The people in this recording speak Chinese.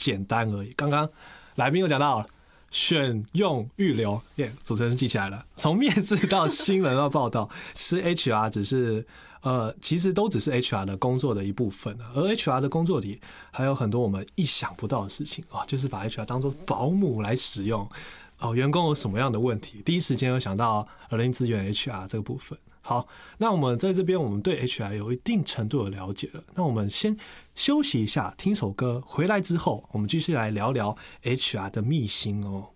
简单而已。刚刚来宾有讲到选用预留，主持人记起来了。从面试到新闻到报道，其实 HR 只是其实都只是 HR 的工作的一部分，而 HR 的工作里还有很多我们意想不到的事情啊，就是把 HR 当作保姆来使用。员工有什么样的问题，第一时间有想到人力资源 HR 这个部分。好，那我们在这边，我们对 HR 有一定程度的了解了。那我们先休息一下，听首歌，回来之后，我们继续来聊聊 HR 的秘辛哦。